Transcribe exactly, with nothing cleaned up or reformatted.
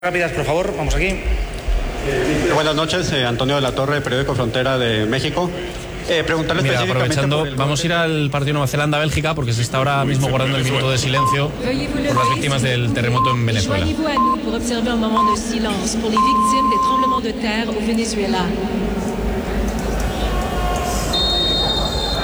Rápidas, por favor, vamos aquí. Eh, buenas noches, eh, Antonio de la Torre, periódico Frontera de México. Eh, preguntarle Mira, aprovechando, el... vamos a ir al partido Nueva Zelanda-Bélgica porque se está ahora mismo guardando el minuto de silencio por las víctimas del terremoto en Venezuela. Joignez-vous à nous pour observer un moment de silence pour les victimes des tremblements de terre au Venezuela.